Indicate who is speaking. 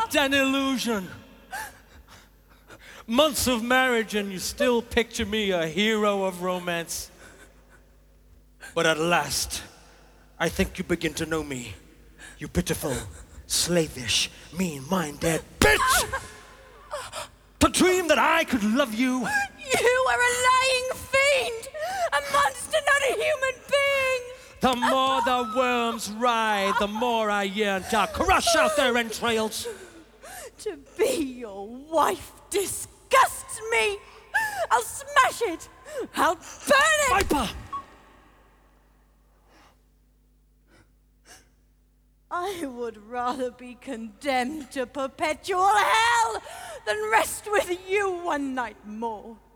Speaker 1: an illusion. Months of marriage and you still picture me a hero of romance. But at last, I think you begin to know me. You pitiful, slavish, mean-minded bitch! To dream that I could love you.
Speaker 2: You are a lying fiend! A monster, not a human being!
Speaker 1: The more the worms writhe, the more I yearn to crush out their entrails.
Speaker 2: To be your wife disgusts me! I'll smash it! I'll burn it!
Speaker 1: Viper!
Speaker 2: I would rather be condemned to perpetual hell than rest with you one night more.